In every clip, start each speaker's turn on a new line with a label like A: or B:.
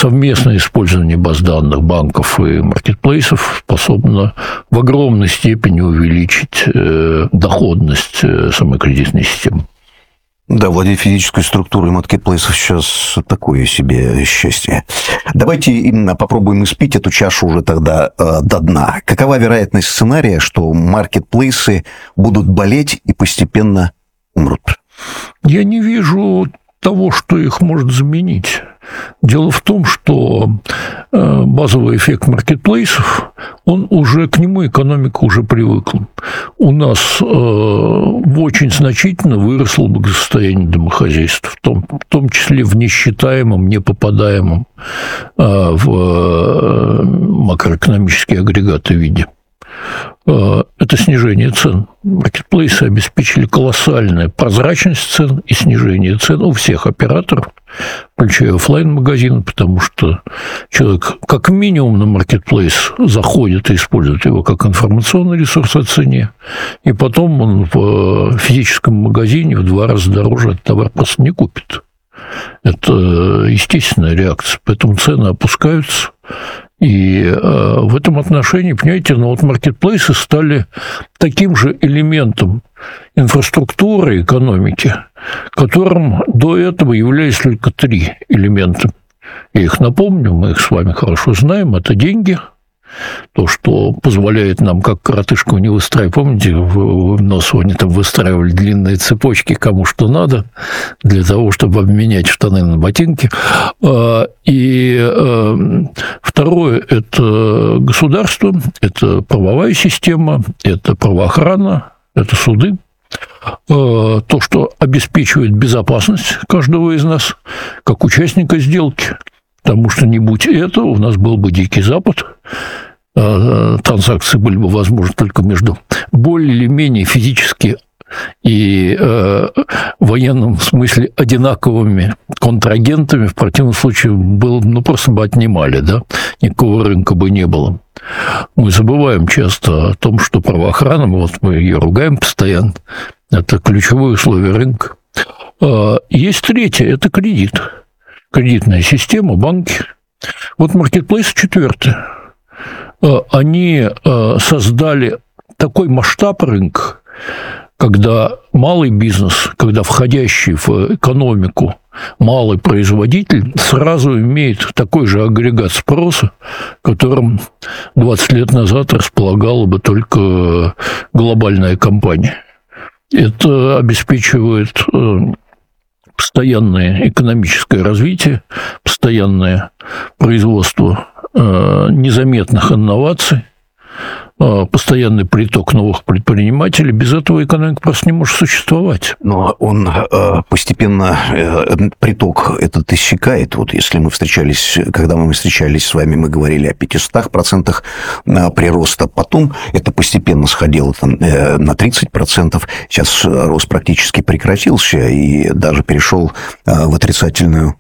A: совместное использование баз данных банков и маркетплейсов способно в огромной степени увеличить доходность самой кредитной системы.
B: Да, владеть физической структурой маркетплейсов сейчас такое себе счастье. Давайте именно попробуем испить эту чашу уже тогда до дна. Какова вероятность сценария, что маркетплейсы будут болеть и постепенно умрут?
A: Я не вижу того, что их может заменить. Дело в том, что базовый эффект маркетплейсов, он уже, к нему экономика уже привыкла. У нас очень значительно выросло благосостояние домохозяйств, в том числе в несчитаемом, непопадаемом в макроэкономические агрегаты виде. Это снижение цен. Маркетплейсы обеспечили колоссальную прозрачность цен и снижение цен у всех операторов, включая офлайн-магазины, потому что человек как минимум на маркетплейс заходит и использует его как информационный ресурс о цене, и потом он в физическом магазине в 2 раза дороже этот товар просто не купит. Это естественная реакция, поэтому цены опускаются. И в этом отношении, понимаете, маркетплейсы стали таким же элементом инфраструктуры экономики, которым до этого являлись только 3 элемента. Я их напомню, мы их с вами хорошо знаем. Это деньги, то, что позволяет нам, как коротышку, не выстраивать. Помните, в носу они там выстраивали длинные цепочки, кому что надо, для того, чтобы обменять штаны на ботинки. И второе – это государство, это правовая система, это правоохрана, это суды. То, что обеспечивает безопасность каждого из нас, как участника сделки. Потому что не будь этого, у нас был бы Дикий Запад, транзакции были бы возможны только между более или менее физически и в военном смысле одинаковыми контрагентами. В противном случае просто бы отнимали, да? Никакого рынка бы не было. Мы забываем часто о том, что правоохрана, мы ее ругаем постоянно, это ключевое условие рынка. Есть третье – это кредит. Кредитная система, банки. Маркетплейс 4. Они создали такой масштаб рынка, когда малый бизнес, когда входящий в экономику малый производитель сразу имеет такой же агрегат спроса, которым 20 лет назад располагала бы только глобальная компания. Это обеспечивает постоянное экономическое развитие, постоянное производство незаметных инноваций, постоянный приток новых предпринимателей. Без этого экономика просто не может существовать.
B: Но он постепенно, приток этот иссякает. Если мы встречались, когда мы встречались с вами, мы говорили о 500% прироста. Потом это постепенно сходило на 30%. Сейчас рост практически прекратился и даже перешел в отрицательное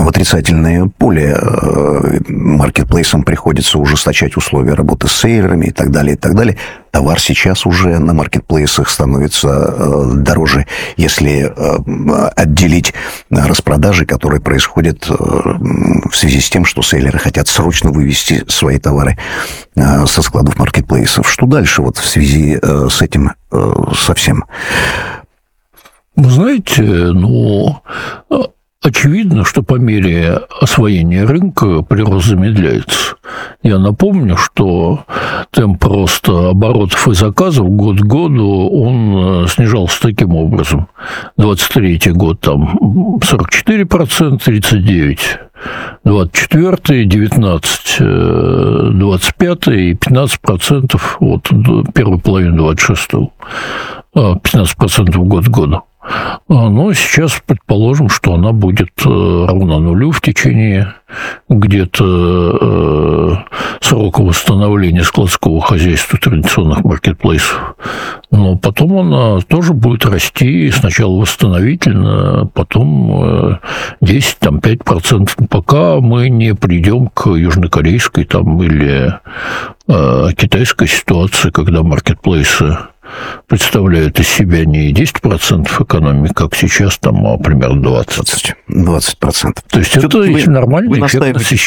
B: поле. Маркетплейсам приходится ужесточать условия работы с сейлерами и так далее, и так далее. Товар сейчас уже на маркетплейсах становится дороже, если отделить распродажи, которые происходят в связи с тем, что сейлеры хотят срочно вывести свои товары со складов маркетплейсов. Что дальше в связи с этим совсем?
A: Вы знаете, очевидно, что по мере освоения рынка прирост замедляется. Я напомню, что темп роста оборотов и заказов год к году он снижался таким образом. 23-й год там 44%, 39%, 24-й, 19%, 25-й и 15% первой половины 26-го. 15% год к году. Но сейчас предположим, что она будет равна нулю в течение где-то срока восстановления складского хозяйства традиционных маркетплейсов. Но потом она тоже будет расти, сначала восстановительно, потом 10-5%, пока мы не придем к южнокорейской или китайской ситуации, когда маркетплейсы представляют из себя не 10% экономики, как сейчас, а примерно 20%.
B: 20%.
A: То есть это нормальный эффект насыщения.